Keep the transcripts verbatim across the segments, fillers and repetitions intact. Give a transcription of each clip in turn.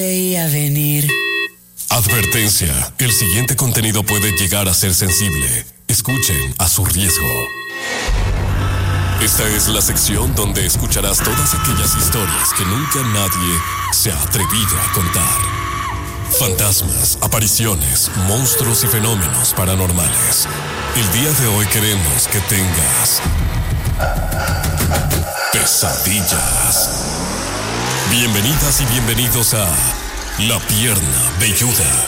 Veía venir. Advertencia, el siguiente contenido puede llegar a ser sensible. Escuchen a su riesgo. Esta es la sección donde escucharás todas aquellas historias que nunca nadie se ha atrevido a contar. Fantasmas, apariciones, monstruos y fenómenos paranormales. El día de hoy queremos que tengas pesadillas. Bienvenidas y bienvenidos a La Pierna Velluda.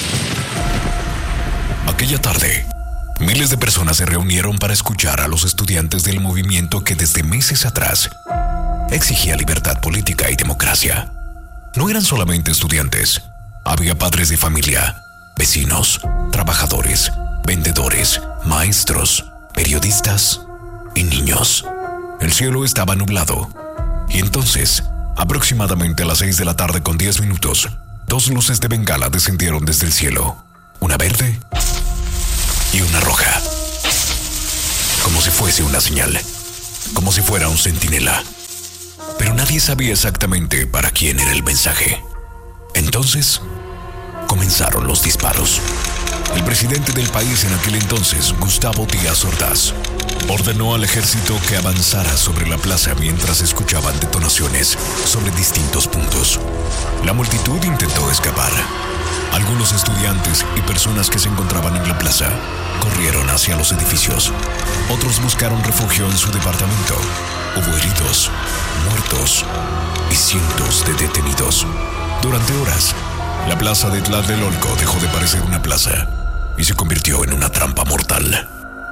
Aquella tarde, miles de personas se reunieron para escuchar a los estudiantes del movimiento que desde meses atrás exigía libertad política y democracia. No eran solamente estudiantes, había padres de familia, vecinos, trabajadores, vendedores, maestros, periodistas y niños. El cielo estaba nublado y entonces, aproximadamente a las seis de la tarde con diez minutos, dos luces de bengala descendieron desde el cielo, una verde y una roja. Como si fuese una señal, como si fuera un centinela. Pero nadie sabía exactamente para quién era el mensaje. Entonces, comenzaron los disparos. El presidente del país en aquel entonces, Gustavo Díaz Ordaz, ordenó al ejército que avanzara sobre la plaza mientras escuchaban detonaciones sobre distintos puntos. La multitud intentó escapar. Algunos estudiantes y personas que se encontraban en la plaza corrieron hacia los edificios. Otros buscaron refugio en su departamento. Hubo heridos, muertos y cientos de detenidos. Durante horas, la plaza de Tlatelolco dejó de parecer una plaza y se convirtió en una trampa mortal.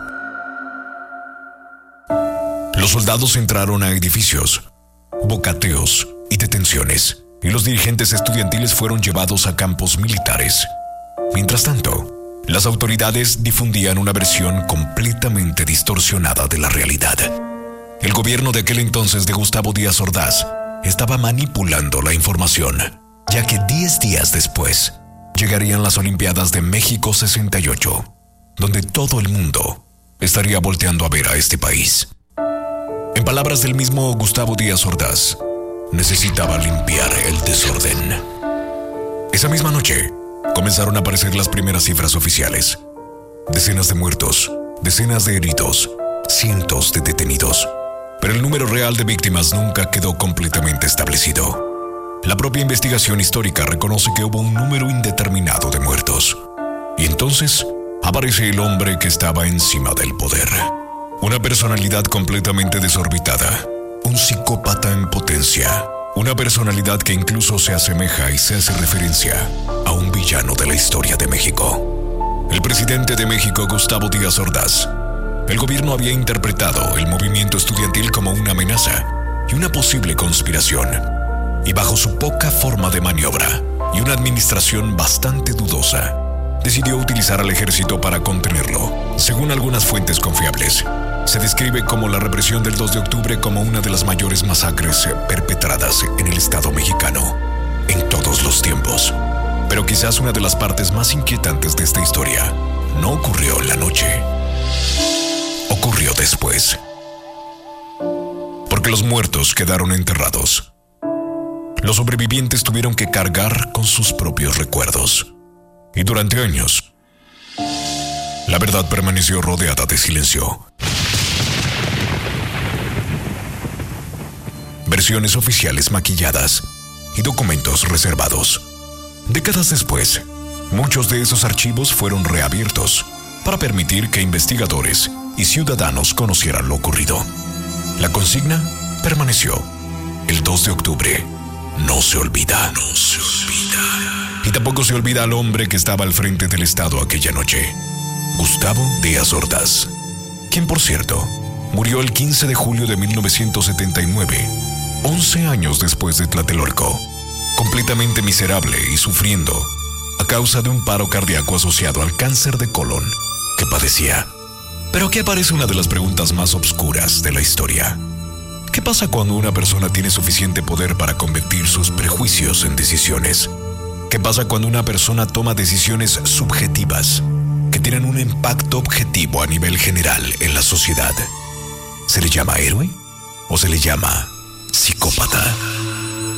Los soldados entraron a edificios, hubo cateos y detenciones, y los dirigentes estudiantiles fueron llevados a campos militares. Mientras tanto, las autoridades difundían una versión completamente distorsionada de la realidad. El gobierno de aquel entonces de Gustavo Díaz Ordaz estaba manipulando la información, ya que diez días después llegarían las Olimpiadas de México sesenta y ocho, donde todo el mundo estaría volteando a ver a este país. En palabras del mismo Gustavo Díaz Ordaz, necesitaba limpiar el desorden. Esa misma noche, comenzaron a aparecer las primeras cifras oficiales. Decenas de muertos, decenas de heridos, cientos de detenidos. Pero el número real de víctimas nunca quedó completamente establecido. La propia investigación histórica reconoce que hubo un número indeterminado de muertos. Y entonces, aparece el hombre que estaba encima del poder. Una personalidad completamente desorbitada, un psicópata en potencia, una personalidad que incluso se asemeja y se hace referencia a un villano de la historia de México. El presidente de México, Gustavo Díaz Ordaz. El gobierno había interpretado el movimiento estudiantil como una amenaza y una posible conspiración, y bajo su poca forma de maniobra y una administración bastante dudosa, decidió utilizar al ejército para contenerlo. Según algunas fuentes confiables, se describe como la represión del dos de octubre como una de las mayores masacres perpetradas en el Estado mexicano en todos los tiempos. Pero quizás una de las partes más inquietantes de esta historia no ocurrió en la noche. Ocurrió después. Porque los muertos quedaron enterrados. Los sobrevivientes tuvieron que cargar con sus propios recuerdos. Y durante años, la verdad permaneció rodeada de silencio. Versiones oficiales maquilladas y documentos reservados. Décadas después, muchos de esos archivos fueron reabiertos para permitir que investigadores y ciudadanos conocieran lo ocurrido. La consigna permaneció. El dos de octubre no se olvida. No se olvida. Y tampoco se olvida al hombre que estaba al frente del Estado aquella noche, Gustavo Díaz Ordaz, quien, por cierto, murió el quince de julio de mil novecientos setenta y nueve, once años después de Tlatelolco, completamente miserable y sufriendo a causa de un paro cardíaco asociado al cáncer de colon que padecía. Pero aquí aparece una de las preguntas más obscuras de la historia. ¿Qué pasa cuando una persona tiene suficiente poder para convertir sus prejuicios en decisiones? ¿Qué pasa cuando una persona toma decisiones subjetivas que tienen un impacto objetivo a nivel general en la sociedad? ¿Se le llama héroe o se le llama psicópata?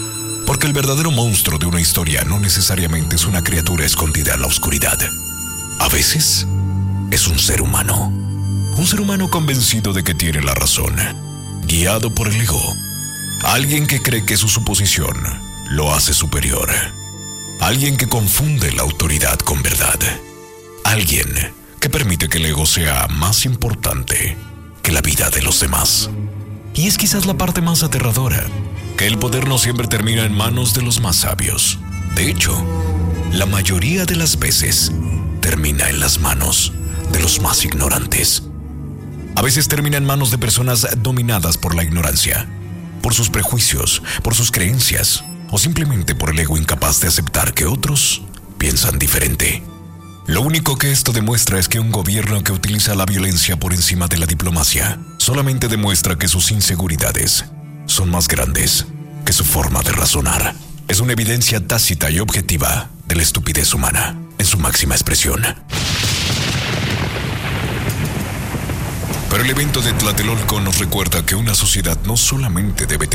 Porque el verdadero monstruo de una historia no necesariamente es una criatura escondida en la oscuridad. A veces es un ser humano. Un ser humano convencido de que tiene la razón, guiado por el ego. Alguien que cree que su suposición lo hace superior. Alguien que confunde la autoridad con verdad. Alguien que permite que el ego sea más importante que la vida de los demás. Y es quizás la parte más aterradora, que el poder no siempre termina en manos de los más sabios. De hecho, la mayoría de las veces termina en las manos de los más ignorantes. A veces termina en manos de personas dominadas por la ignorancia, por sus prejuicios, por sus creencias, o simplemente por el ego incapaz de aceptar que otros piensan diferente. Lo único que esto demuestra es que un gobierno que utiliza la violencia por encima de la diplomacia solamente demuestra que sus inseguridades son más grandes que su forma de razonar. Es una evidencia tácita y objetiva de la estupidez humana en su máxima expresión. Pero el evento de Tlatelolco nos recuerda que una sociedad no solamente debe tener